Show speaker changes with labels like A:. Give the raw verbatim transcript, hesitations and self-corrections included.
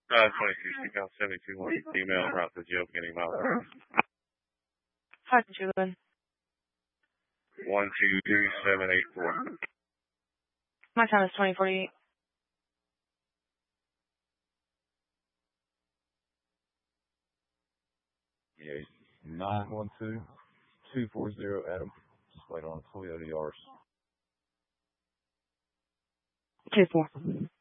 A: Uh, twenty-two, speak out seventy-two, one female, route to jail, beginning miles.
B: Hi, Julian.
A: one two three seven eight four.
B: My time is twenty forty-eight.
C: Yeah, nine one two two four zero Adam. Just wait on a Toyota Yaris.
B: two four.